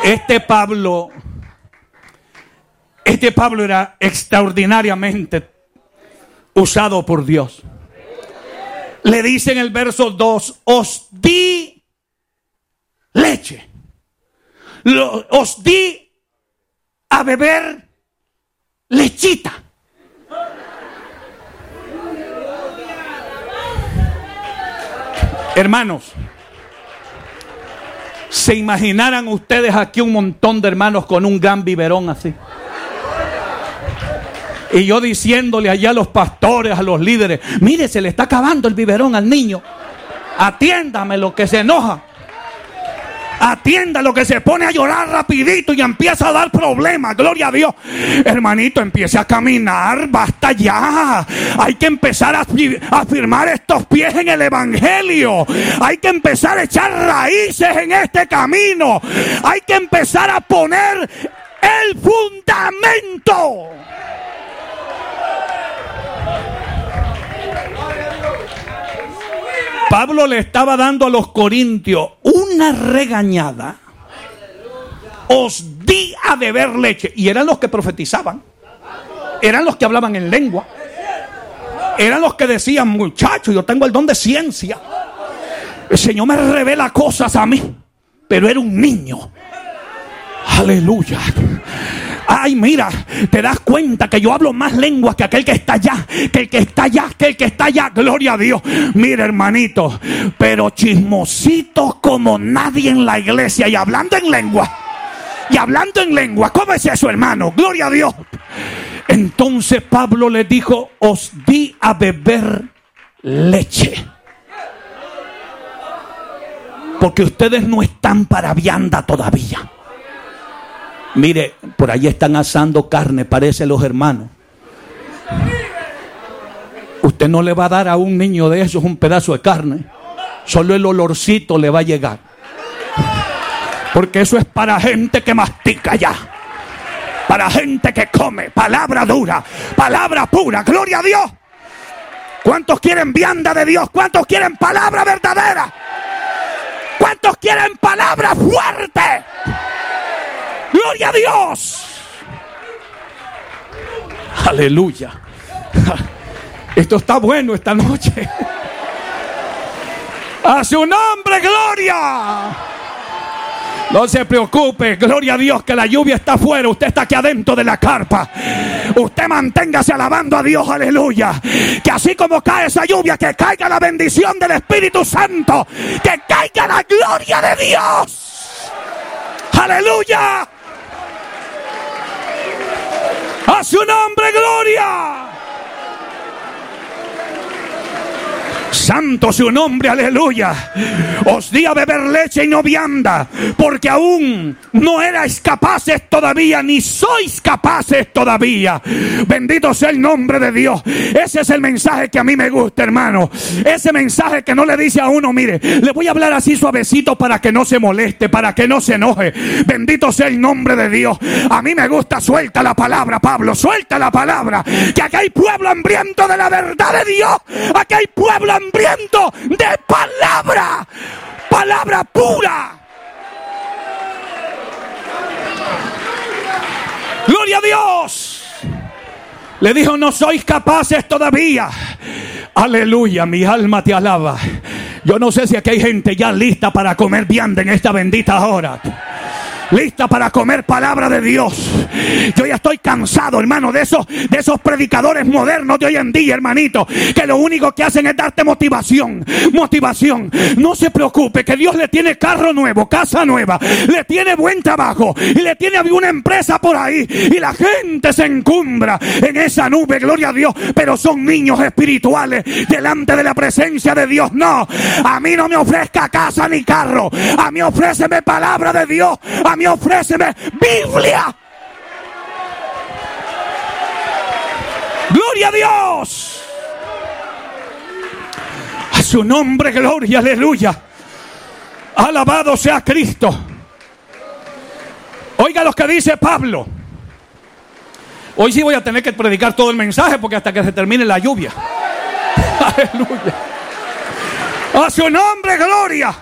Este Pablo era extraordinariamente usado por Dios. Le dice en el verso 2: os di leche, os di a beber lechita. Hermanos, ¿se imaginaran ustedes aquí un montón de hermanos con un gran biberón así? Y yo diciéndole allá a los pastores, a los líderes: mire, se le está acabando el biberón al niño. Atiéndame lo que se enoja. Atienda lo que se pone a llorar rapidito y empieza a dar problemas. Gloria a Dios. Hermanito, empiece a caminar. Basta ya. Hay que empezar a firmar estos pies en el evangelio. Hay que empezar a echar raíces en este camino. Hay que empezar a poner el fundamento. Pablo le estaba dando a los corintios una regañada. Os di a beber leche. Y eran los que profetizaban. Eran los que hablaban en lengua. Eran los que decían: muchachos, yo tengo el don de ciencia. El Señor me revela cosas a mí. Pero era un niño. Aleluya. Ay, mira, te das cuenta que yo hablo más lenguas que aquel que está allá, que el que está allá, que el que está allá. Gloria a Dios. Mira, hermanito, pero chismositos como nadie en la iglesia y hablando en lengua. Y hablando en lengua. ¿Cómo es eso, hermano? Gloria a Dios. Entonces Pablo le dijo: os di a beber leche. Porque ustedes no están para vianda todavía. Mire, por ahí están asando carne, parece los hermanos. Usted no le va a dar a un niño de esos un pedazo de carne. Solo el olorcito le va a llegar. Porque eso es para gente que mastica ya. Para gente que come. Palabra dura, palabra pura. Gloria a Dios. ¿Cuántos quieren vianda de Dios? ¿Cuántos quieren palabra verdadera? ¿Cuántos quieren palabra fuerte? ¡Gloria a Dios! ¡Aleluya! Esto está bueno esta noche. ¡A su nombre, gloria! No se preocupe, gloria a Dios, que la lluvia está afuera. Usted está aquí adentro de la carpa. Usted manténgase alabando a Dios, aleluya. Que así como cae esa lluvia, que caiga la bendición del Espíritu Santo. Que caiga la gloria de Dios. ¡Aleluya! ¡A su nombre, gloria! Santo su nombre, aleluya. Os di a beber leche y no vianda, porque aún no erais capaces todavía, ni sois capaces todavía. Bendito sea el nombre de Dios. Ese es el mensaje que a mí me gusta, hermano. Ese mensaje que no le dice a uno: mire, le voy a hablar así suavecito para que no se moleste, para que no se enoje. Bendito sea el nombre de Dios. A mí me gusta: suelta la palabra, Pablo, suelta la palabra. Que aquí hay pueblo hambriento de la verdad de Dios. Aquí hay pueblo hambriento de palabra, palabra pura. Gloria a Dios. Le dijo: no sois capaces todavía. Aleluya, mi alma te alaba. Yo no sé si aquí hay gente ya lista para comer vianda en esta bendita hora. Lista para comer palabra de Dios. Yo ya estoy cansado, hermano, de esos predicadores modernos de hoy en día, hermanito, que lo único que hacen es darte motivación. No se preocupe, que Dios le tiene carro nuevo, casa nueva, le tiene buen trabajo y le tiene una empresa por ahí, y la gente se encumbra en esa nube, gloria a Dios, pero son niños espirituales delante de la presencia de Dios. No, a mí no me ofrezca casa ni carro, a mí ofréceme palabra de Dios, a mí ofréceme Biblia. Gloria a Dios. A su nombre, gloria, aleluya. Alabado sea Cristo. Oiga lo que dice Pablo. Hoy sí voy a tener que predicar todo el mensaje, porque hasta que se termine la lluvia. Aleluya. A su nombre, gloria.